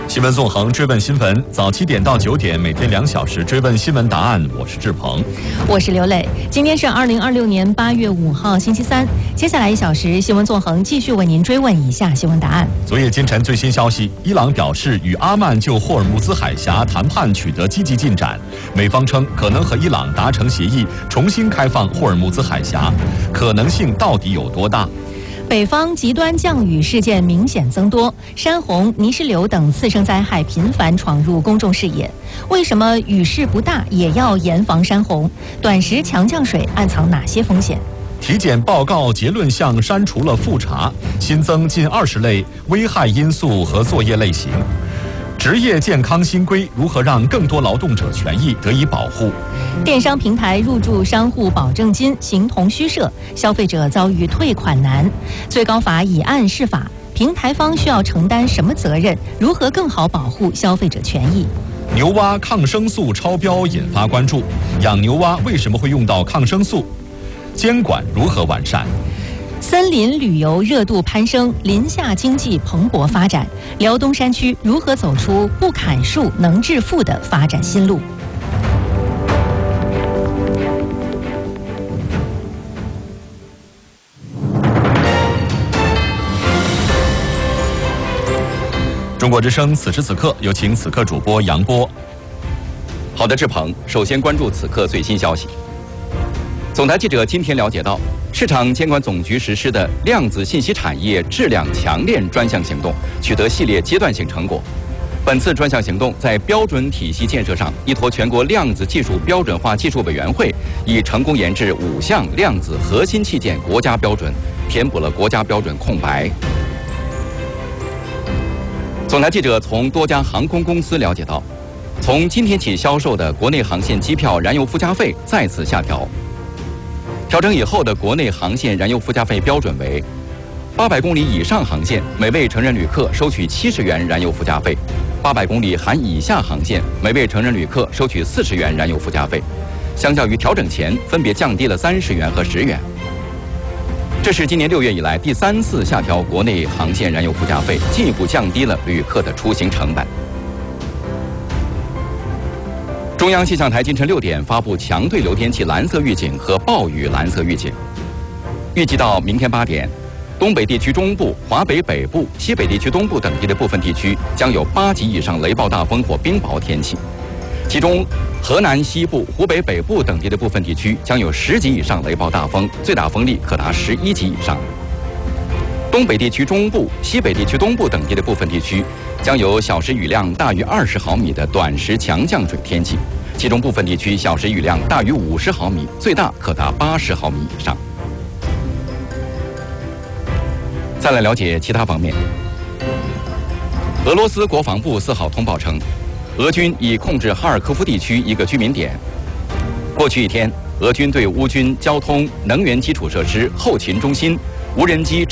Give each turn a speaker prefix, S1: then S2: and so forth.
S1: 新闻纵横，追问新闻，早7点到9点，每天2小时追问新闻答案。我是志鹏，
S2: 我是刘磊。今天是2026年8月5号，星期三。接下来1小时，新闻纵横继续为您追问以下新闻答案。
S1: 昨夜今晨最新消息，伊朗表示与阿曼就霍尔木兹海峡谈判取得积极进展，美方称可能和伊朗达成协议，重新开放霍尔木兹海峡，可能性到底有多大？
S2: 北方极端降雨事件明显增多，山洪、泥石流等次生灾害频繁闯入公众视野。为什么雨势不大也要严防山洪？短时强降水暗藏哪些风险？
S1: 体检报告结论项删除了复查，新增近20类危害因素和作业类型。职业健康新规如何让更多劳动者权益得以保护？
S2: 电商平台入驻商户保证金形同虚设，消费者遭遇退款难。最高法以案释法，平台方需要承担什么责任？如何更好保护消费者权益？
S1: 牛蛙抗生素超标引发关注，养牛蛙为什么会用到抗生素？监管如何完善？
S2: 森林旅游热度攀升，林下经济蓬勃发展。辽东山区如何走出不砍树能致富的发展新路？
S1: 中国之声此时此刻，有请此刻主播杨波。
S3: 好的，志鹏，首先关注此刻最新消息。总台记者今天了解到，市场监管总局实施的量子信息产业质量强链专项行动取得系列阶段性成果。本次专项行动在标准体系建设上，依托全国量子技术标准化技术委员会，已成功研制5项量子核心器件国家标准，填补了国家标准空白。总台记者从多家航空公司了解到，从今天起销售的国内航线机票燃油附加费再次下调。调整以后的国内航线燃油附加费标准为：800公里以上航线，每位成人旅客收取70元燃油附加费；800公里含以下航线，每位成人旅客收取40元燃油附加费。相较于调整前，分别降低了30元和10元。这是今年6月以来第3次下调国内航线燃油附加费，进一步降低了旅客的出行成本。中央气象台今晨6点发布强对流天气蓝色预警和暴雨蓝色预警。预计到明天8点，东北地区中部、华北北部、西北地区东部等地的部分地区将有8级以上雷暴大风或冰雹天气，其中河南西部、湖北北部等地的部分地区将有10级以上雷暴大风，最大风力可达11级以上。东北地区中部、西北地区东部等地的部分地区将有小时雨量大于20毫米的短时强降水天气，其中部分地区小时雨量大于50毫米，最大可达80毫米以上。再来了解其他方面。俄罗斯国防部4号通报称，俄军已控制哈尔科夫地区一个居民点。过去1天，俄军对乌军交通、能源基础设施、后勤中心、无人机